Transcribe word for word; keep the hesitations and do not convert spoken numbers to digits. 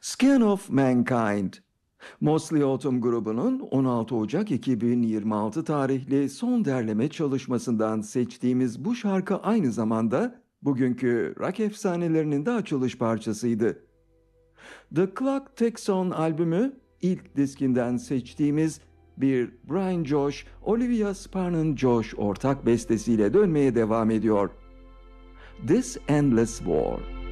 Skin of Mankind. Mostly Autumn grubunun on altı Ocak iki bin yirmi altı tarihli son derleme çalışmasından seçtiğimiz bu şarkı aynı zamanda bugünkü rock efsanelerinin de açılış parçasıydı. The Clock Ticks On albümü ilk diskinden seçtiğimiz bir Brian Josh, Olivia Sparnan Josh ortak bestesiyle dönmeye devam ediyor. This Endless War.